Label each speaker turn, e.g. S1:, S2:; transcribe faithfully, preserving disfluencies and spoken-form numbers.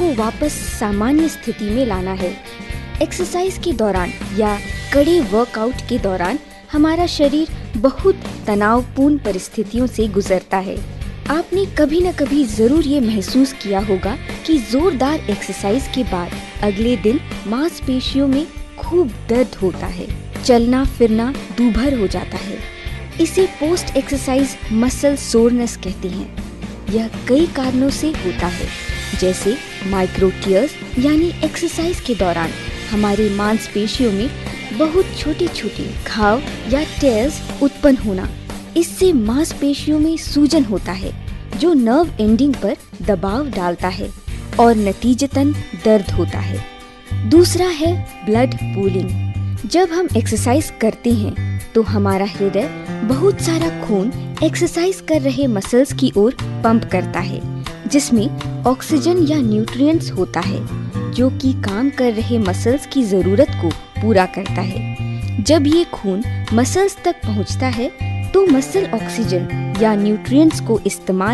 S1: को वापस सामान्य स्थिति में लाना है। एक्सरसाइज के दौरान या कड़े वर्कआउट के दौरान हमारा शरीर बहुत तनावपूर्ण परिस्थितियों से गुजरता है। आपने कभी न कभी जरूर ये महसूस किया होगा कि जोरदार एक्सरसाइज के बाद अगले दिन मांसपेशियों में खूब दर्द होता है, चलना फिरना दूभर हो जाता है। इसे पोस्ट एक्सरसाइज मसल सोरनेस कहते हैं। यह कई कारणों से होता है, जैसे माइक्रो टियर्स यानी एक्सरसाइज के दौरान हमारी मांसपेशियों में बहुत छोटे छोटे घाव या टेयर्स उत्पन्न होना। इससे मांसपेशियों में सूजन होता है जो नर्व एंडिंग पर दबाव डालता है और नतीजतन दर्द होता है। दूसरा है ब्लड पूलिंग। जब हम एक्सरसाइज करते हैं तो हमारा हृदय बहुत सारा खून एक्सरसाइज कर रहे मसल्स की ओर पंप करता है, जिसमें ऑक्सीजन या न्यूट्रिएंट्स होता है जो कि काम कर रहे मसल्स की जरूरत को पूरा करता है। जब ये खून मसल्स तक पहुंचता है तो मसल ऑक्सीजन या न्यूट्रिएंट्स को इस्तेमाल